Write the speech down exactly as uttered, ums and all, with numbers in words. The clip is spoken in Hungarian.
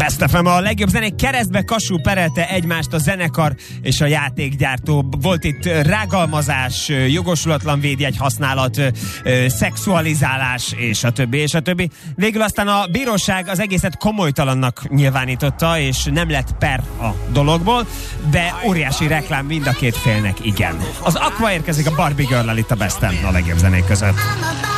Best ef em, a legjobb zenék. Keresztbe Kassú perelte egymást a zenekar és a játékgyártó. Volt itt rágalmazás, jogosulatlan védjegy használat, szexualizálás, és a többi, és a többi. Végül aztán a bíróság az egészet komolytalannak nyilvánította, és nem lett per a dologból, de óriási reklám mind a két félnek, igen. Az Aqua érkezik a Barbie Girl-lel itt a Besten a legjobb zenék között.